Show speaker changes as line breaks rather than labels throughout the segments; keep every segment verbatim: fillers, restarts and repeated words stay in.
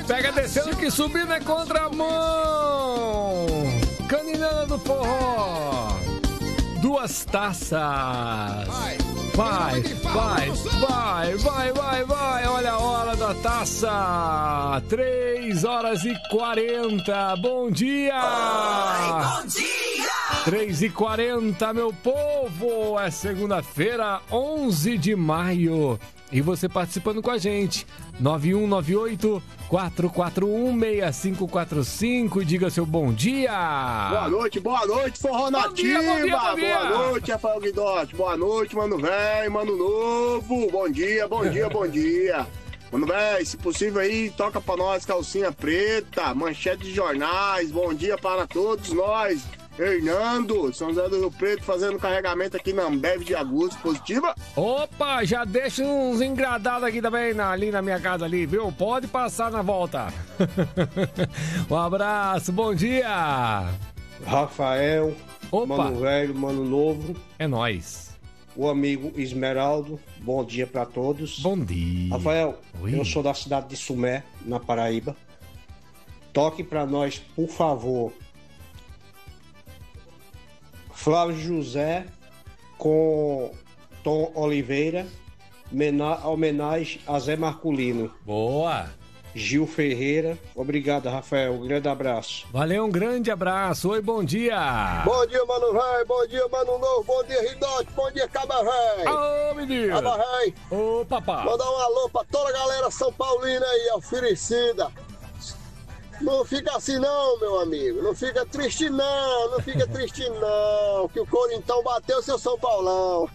Pega descendo que subindo é contramão. Caninana do forró. Duas taças. Vai, vai, vai, vai, vai, vai. Olha a hora da taça. Três horas e quarenta. Bom dia.
Oi, bom dia.
Três e quarenta, meu povo. É segunda-feira, onze de maio. E você participando com a gente. nove um nove oito, quatro quatro um, seis cinco quatro cinco. Diga seu bom dia.
Boa noite, boa noite, Forró Nativa.
Bom dia, bom dia, bom dia.
Boa noite, Rafael Guidotti. Boa noite, mano velho, mano novo. Bom dia, bom dia, bom dia. Mano velho, se possível aí, toca pra nós calcinha preta, manchete de jornais. Bom dia para todos nós. Hernando, São José do Rio Preto, fazendo carregamento aqui na Ambev de Agosto, positiva.
Opa, já deixa uns engradados aqui também na, ali na minha casa ali, viu? Pode passar na volta. Um abraço, bom dia.
Rafael,
Opa.
Mano Velho, Mano Novo.
É nóis.
O amigo Esmeraldo, bom dia pra todos.
Bom dia.
Rafael,
Oi.
eu sou da cidade de Sumé, na Paraíba. Toque pra nós, por favor, Flávio José com Tom Oliveira, mena- homenagem a Zé Marculino.
Boa.
Gil Ferreira, obrigado, Rafael, um grande abraço.
Valeu, um grande abraço. Oi, bom dia.
Bom dia, mano velho, bom dia, mano novo, bom dia, Ridote, bom dia, Caba velho.
Ô, menino.
Caba velho.
Ô, papá.
Mandar um alô pra toda a galera São Paulina aí, oferecida. Não fica assim não, meu amigo. Não fica triste não, não fica triste não. Que o Corintão bateu seu São Paulão.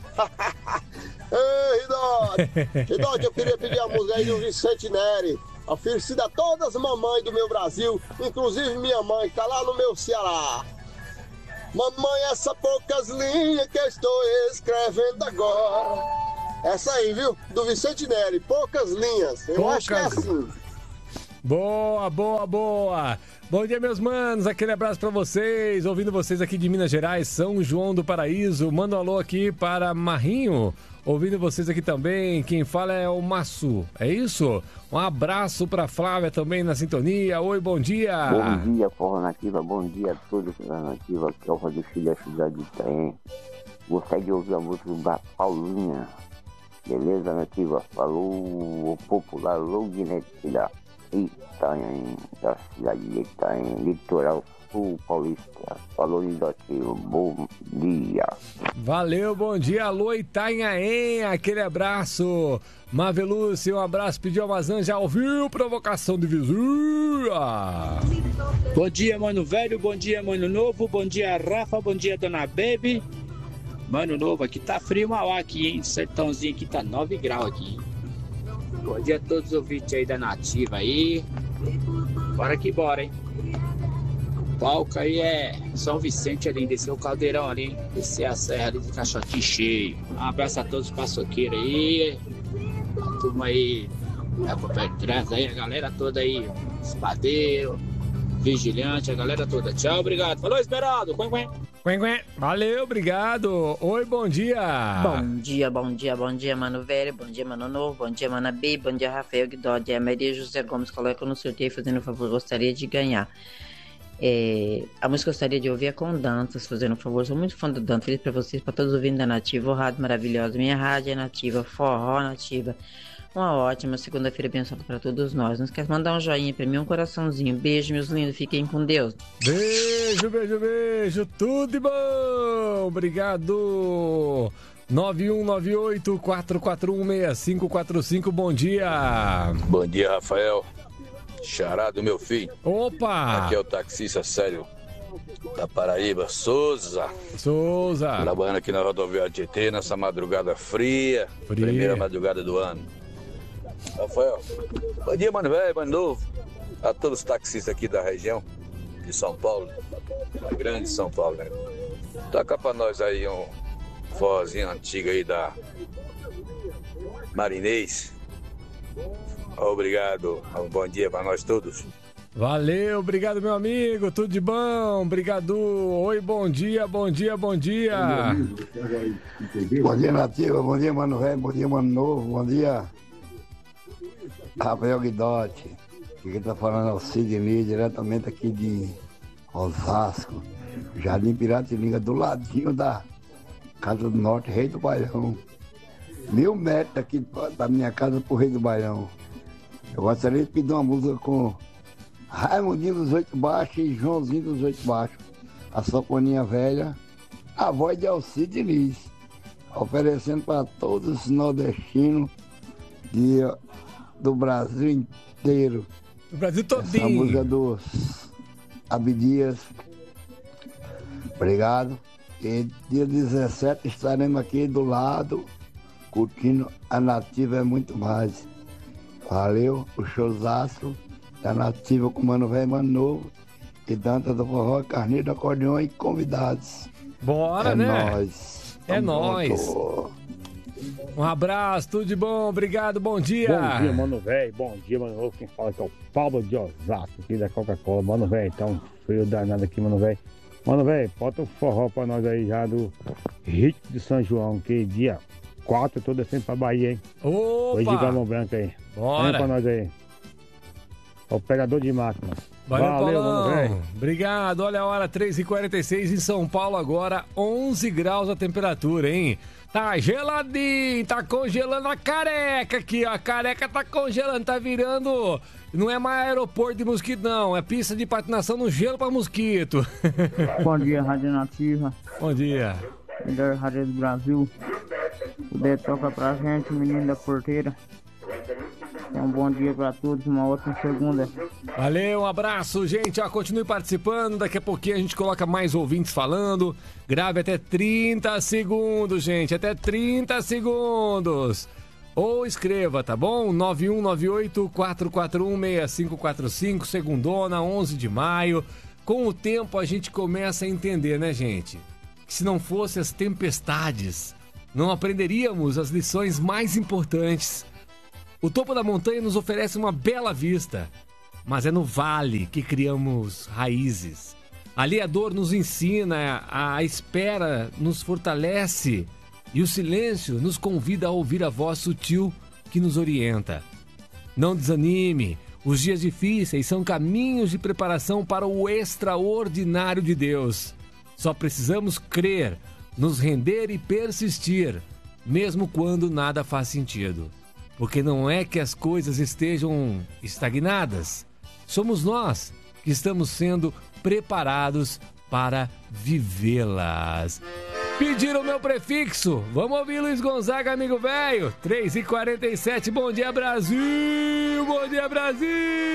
Ei, Ridote. Ridote, eu queria pedir a música aí do Vicente Neri. Oferecida a todas as mamães do meu Brasil, inclusive minha mãe, que tá lá no meu Ceará. Mamãe, essa poucas linhas que eu estou escrevendo agora. Essa aí, viu? Do Vicente Neri, poucas linhas. Eu
Poucas.
acho que é assim.
Boa, boa, boa. Bom dia, meus manos. Aquele abraço pra vocês. Ouvindo vocês aqui de Minas Gerais, São João do Paraíso. Manda um alô aqui para Marrinho. Ouvindo vocês aqui também. Quem fala é o Massu. É isso? Um abraço pra Flávia também na sintonia. Oi, bom dia.
Bom dia, Forró Nativa. Bom dia a todos da Nativa. Aqui é o Rodio Filho da cidade de Itaém. Gostaria de ouvir a música da Paulinha. Beleza, Nativa? Falou o popular Loginete da Itaém, da cidade de Itaém, litoral sul paulista. Falou, Lidotinho, bom dia.
Valeu, bom dia. Alô, Itanhaém, aquele abraço. Maveluce, um abraço. Pediu Amazon, já ouviu? Provocação de visura.
Bom dia, mano velho. Bom dia, mano novo. Bom dia, Rafa. Bom dia, dona Baby. Mano novo, aqui tá frio Mauá aqui, hein? Sertãozinho aqui tá nove graus aqui. Bom dia a todos os ouvintes aí da Nativa aí. Bora que bora, hein? O palco aí é São Vicente ali, descer o caldeirão ali, descer a serra ali de Caixotinho cheio. Um abraço a todos os paçoqueiros aí. A turma aí, a Copertrans aí, a galera toda aí, espadeiro, vigilante, a galera toda. Tchau, obrigado. Falou, Esperado. Quen, quen.
Quen, quen. Valeu, obrigado. Oi, bom dia.
Bom dia, bom dia, bom dia, mano velho, bom dia, mano novo, bom dia, mana B, bom dia, Rafael Guidotti, a Maria José Gomes coloca no sorteio, fazendo um favor, gostaria de ganhar. É, a música que eu gostaria de ouvir é com Dantas, fazendo um favor, sou muito fã do Dantas, feliz pra vocês, pra todos ouvindo da Nativa, o rádio maravilhoso, minha rádio é Nativa, Forró Nativa. Uma ótima segunda-feira abençoada para todos nós. Não esquece de mandar um joinha para mim, um coraçãozinho. Beijo, meus lindos. Fiquem com Deus.
Beijo, beijo, beijo. Tudo de bom. Obrigado. nove um nove oito, quatro quatro um, seis cinco quatro cinco. Bom dia.
Bom dia, Rafael. Xará do meu filho.
Opa.
Aqui é o taxista sério da Paraíba, Souza.
Souza.
Trabalhando aqui na rodoviária Tietê, nessa madrugada fria.
Fria.
Primeira madrugada do ano. Rafael, bom dia, mano velho, mano novo. A todos os taxistas aqui da região de São Paulo, a grande São Paulo, né? Toca pra nós aí um forrozinho antigo aí da Marinês. Obrigado, um bom dia pra nós todos.
Valeu, obrigado, meu amigo. Tudo de bom? Obrigado. Oi, bom dia, bom dia, bom dia.
Bom dia, Nativa. Bom dia, mano velho. Bom dia, mano novo. Bom dia, Rafael Guidotti. aqui quem tá falando é o Sidney, diretamente aqui de Osasco, Jardim Piratininga, do ladinho da Casa do Norte, Rei do Baião. Mil metros aqui da minha casa pro Rei do Baião. Eu gostaria de pedir uma música com Raimundinho dos Oito Baixos e Joãozinho dos Oito Baixos. A sanfoninha velha, a voz de Alcide Liz, oferecendo para todos os nordestinos de, do Brasil inteiro.
O Brasil todinho.
Essa música dos Abdias. Obrigado. E dia dezessete estaremos aqui do lado, curtindo a Nativa é muito mais. Valeu, o showzaço da Nativa com Mano Velho, Mano Novo, e Danta do Forró, Carneiro do Acordeão e convidados.
Bora,
é
né?
Nóis.
É nóis. Um abraço, tudo de bom, obrigado, bom dia.
Bom dia, Mano Velho, bom dia, Mano Novo. Quem fala aqui é o Paulo de Osasco, aqui da Coca-Cola. Mano Velho, tá um frio danado aqui, Mano Velho. Mano Velho, bota o forró pra nós aí já do Ritmo de São João, que dia quatro eu tô descendo pra Bahia, hein?
Opa!
Hoje de Galão Branco aí.
Bora!
Vem pra nós aí. O pegador de máquina.
Valeu,
Valeu,
Paulão.
Mano Velho.
Obrigado. Olha a hora, três e quarenta e seis em São Paulo agora, onze graus a temperatura, hein? Tá geladinho, tá congelando a careca aqui, ó. A careca tá congelando, tá virando... Não é mais aeroporto de mosquito, não. É pista de patinação no gelo pra mosquito.
Bom dia, Rádio Nativa.
Bom dia.
Melhor rádio do Brasil. Puder toca pra gente, menino da porteira. Um bom dia pra todos, uma ótima segunda.
Valeu, um abraço, gente. Ó, continue participando. Daqui a pouquinho a gente coloca mais ouvintes falando. Grave até trinta segundos, gente. Até trinta segundos. Ou escreva, tá bom? nove um nove oito, quatro quatro um, seis cinco quatro cinco, segundona, onze de maio. Com o tempo a gente começa a entender, né, gente? Que se não fossem as tempestades, não aprenderíamos as lições mais importantes. O topo da montanha nos oferece uma bela vista, mas é no vale que criamos raízes. Ali a dor nos ensina, a espera nos fortalece e o silêncio nos convida a ouvir a voz sutil que nos orienta. Não desanime, os dias difíceis são caminhos de preparação para o extraordinário de Deus. Só precisamos crer, nos render e persistir, mesmo quando nada faz sentido. Porque não é que as coisas estejam estagnadas, somos nós que estamos sendo preparados para vivê-las. Pediram o meu prefixo, vamos ouvir Luiz Gonzaga, amigo velho. três e quarenta e sete, bom dia Brasil, bom dia Brasil.